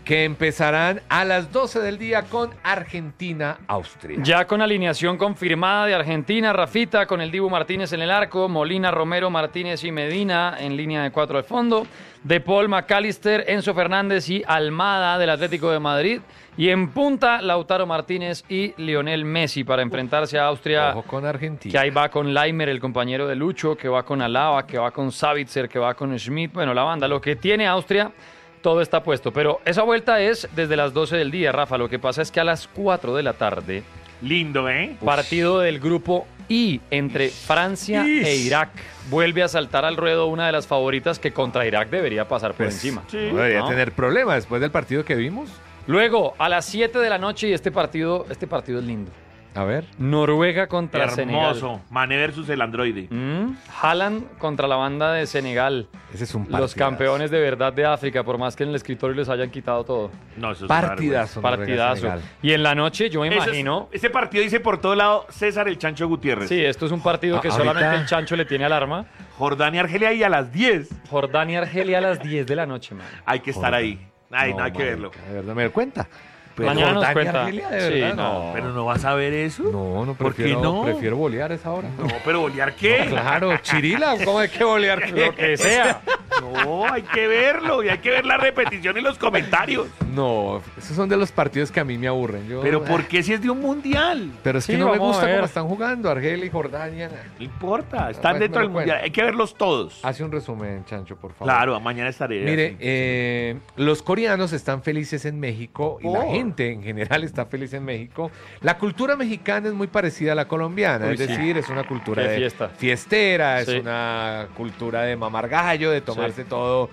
que empezarán a las 12 del día con Argentina-Austria. Ya con alineación confirmada de Argentina, Rafita con el Dibu Martínez en el arco, Molina, Romero, Martínez y Medina en línea de 4 de fondo, De Paul, McAllister, Enzo Fernández y Almada del Atlético de Madrid, y en punta Lautaro Martínez y Lionel Messi para enfrentarse a Austria. Ojo con Argentina. Que ahí va con Laimer, el compañero de Lucho, que va con Alaba, que va con Savitzer, que va con Schmidt. Bueno, la banda, lo que tiene Austria, todo está puesto. Pero esa vuelta es desde las 12 del día, Rafa. Lo que pasa es que a las 4 de la tarde, Lindo, ¿eh? partido del grupo I entre Francia e Irak. Vuelve a saltar al ruedo una de las favoritas que contra Irak debería pasar por encima. sí. No debería ¿No? tener problema después del partido que vimos. Luego, a las 7 de la noche, y este partido es lindo. A ver. Noruega contra Senegal. Hermoso. Mané versus el androide. Haaland contra la banda de Senegal. Ese es un Los partidazo. campeones de verdad de África, por más que en el escritorio les hayan quitado todo. No, eso es una Partidazo. Partidazo. Noruega-Senegal. Y en la noche, yo me vergüenza. imagino. Ese partido dice por todo lado César el Chancho Gutiérrez. Sí, esto es un partido que Ahorita- solamente el Chancho le tiene alarma. Jordania-Argelia y a las 10. Jordania-Argelia a las 10 de la noche, man. Hay que estar ahí. Ay, no hay que marica, verlo. De verdad, me doy cuenta. Pero Mañana nos Jordania, cuenta. Argelia, de Sí, verdad, no. Pero no vas a ver eso. No, ¿Por qué prefiero, no? prefiero bolear a esa hora. No, pero ¿bolear qué? Claro, Chirila, ¿cómo hay que bolear? Lo que sea. No, hay que verlo y hay que ver la repetición y los comentarios. No, esos son de los partidos que a mí me aburren. Pero ¿por qué si es de un mundial? Pero es que Sí, no me vamos a gusta ver. cómo están jugando Argelia y Jordania. No importa, están Pues dentro me del lo mundial. cuenta. Hay que verlos todos. Hace un resumen, Chancho, por favor. Claro, mañana estaré. Mire, así. los coreanos están felices en México y la Oh. gente en general está feliz en México. La cultura mexicana es muy parecida a la colombiana, Uy, es sí. decir, es una cultura Qué de fiesta. fiestera, Sí. es una cultura de mamar gallo, de tomarse todo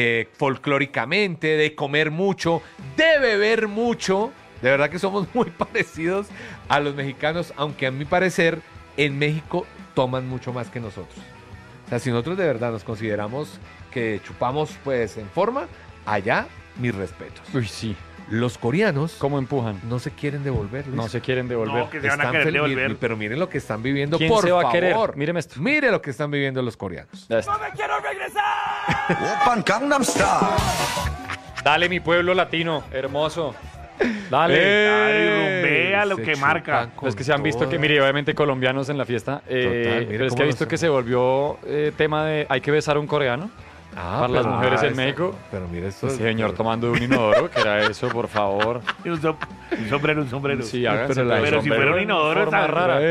folclóricamente, de comer mucho, de beber mucho. De verdad que somos muy parecidos a los mexicanos, aunque a mi parecer en México toman mucho más que nosotros. O sea, si nosotros de verdad nos consideramos que chupamos pues en forma, allá mis respetos. Uy, sí. Los coreanos ¿Cómo empujan? no se quieren devolver. Luis. No se quieren devolver. No, que se van a Están querer fel- devolver. Pero miren lo que están viviendo, ¿Quién por se va favor. a querer? Míreme esto. Mire lo que están viviendo los coreanos. Ya está. Open Gangnam Style. Dale, mi pueblo latino, hermoso. Dale. Ay, rumbea lo Se que chupan marca. con Es que se han visto que, toda. mire, obviamente colombianos en la fiesta, mire pero es cómo que he los visto que hacen. se volvió tema de hay que besar a un coreano. Ah, para las pero- mujeres en está- México. Pero mire esto. Ese señor tomando de un inodoro, que era eso, por favor. Un sombrero. Sí, háganse Pero la- el Pero si fuera un sombrero en inodoro, forma está rara.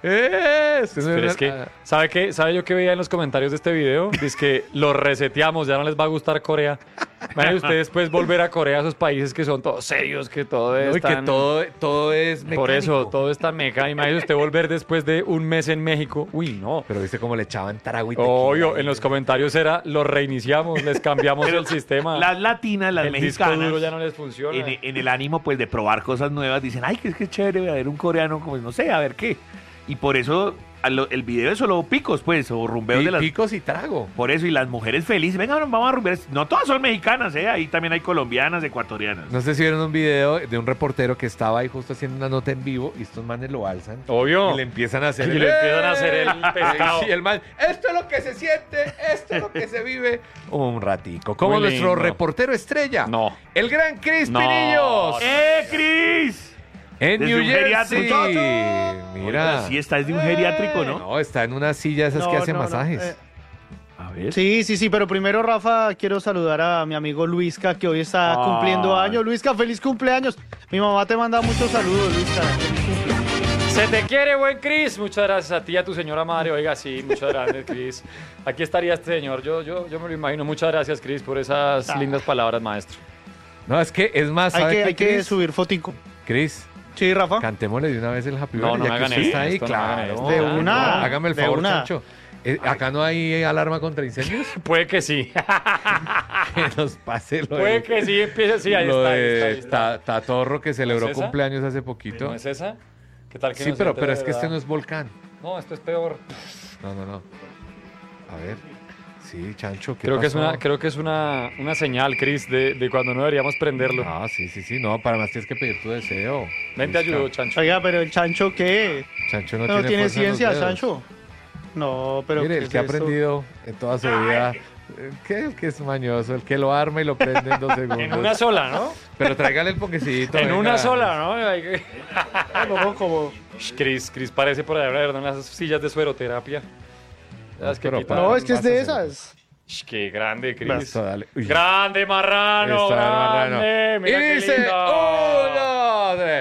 Pero es que, Ah, ¿sabe qué? ¿Sabe yo qué veía en los comentarios de este video? Dice que los reseteamos, ya no les va a gustar Corea. Vayan ustedes después volver a Corea, esos países que son todos serios, que todo es no, y que tan- todo es mecánico. Por eso, todo está meca. Imagínese usted volver después de un mes en México. Uy, no. Pero viste cómo le echaban trago y tequila. Obvio, en los comentarios era, los reiniciamos, les cambiamos Pero el sistema. Las latinas, las el disco mexicanas, duro ya no les funciona. en el ánimo pues de probar cosas nuevas, dicen, ay, que es que es chévere ver un coreano, como no sé, a ver qué. Y por eso el video es solo picos, pues, o rumbeos de las... Picos y trago. Por eso, y las mujeres felices, venga, vamos a rumbear. No todas son mexicanas, ahí también hay colombianas, ecuatorianas. No sé si vieron un video de un reportero que estaba ahí justo haciendo una nota en vivo y estos manes lo alzan. Obvio. Y le empiezan a hacer Y le empiezan a hacer el pescado. Y el man, esto es lo que se siente, esto es lo que se vive. Un ratico. Como Muy nuestro lindo. reportero estrella. No. El gran Chris No. Pinillos. Cris! En Desde New un Jersey. geriátrico. Mira. Sí, esta es de un geriátrico, ¿no? No, está en una silla esas que hace masajes. A ver. Sí, pero primero, Rafa, quiero saludar a mi amigo Luisca, que hoy está Ay. cumpliendo años. Luisca, feliz cumpleaños. Mi mamá te manda muchos saludos, Luisca. Feliz cumpleaños. Se te quiere, buen Cris. Muchas gracias a ti y a tu señora madre. Oiga, sí, muchas gracias, Cris. Aquí estaría este señor. Yo me lo imagino. Muchas gracias, Cris, por esas lindas palabras, maestro. No, es que es más, ¿sabe Hay qué, que Chris? subir fotico. Chris, Sí, Rafa. cantémosle de una vez el Happy No, Birthday, no ya me que hagan usted está esto, ahí, no me hagan claro. esto. De una. Hágame el de favor, una. Chancho. Acá no hay alarma contra incendios. Puede que sí. Que nos pase lo Puede de- que sí empiece. Sí, ahí lo está. de Ahí está. Tatorro que celebró ¿No es esa? cumpleaños hace poquito. ¿No es esa? ¿Qué tal que Sí, no se pero entere es de que este verdad? no es volcán. No, esto es peor. No. A ver. Sí, Chancho, ¿qué Creo que pasó? es una señal, Cris, de cuando no deberíamos prenderlo. Ah, sí. No, para más tienes que pedir tu deseo. Ven, te ayudo, Chancho. Oiga, pero el Chancho, ¿qué? Chancho no, No tiene fuerza en los ciencia, dedos. Chancho. No, pero Mire, ¿qué el es que ha esto? aprendido en toda su vida El que es mañoso, el que lo arma y lo prende en 2 segundos. En una sola, ¿no? Pero tráigale el ponquecito. En venga. una sola, ¿no? Hay que- No, como... Cris parece por haber en las sillas de sueroterapia. Las que pero quitan- No, es que es de Vas a hacer- esas. Qué grande, Cris. Listo, dale. Uy. Grande marrano, Está grande. marrano. Mira Y qué dice, lindo. 1, 2, 3.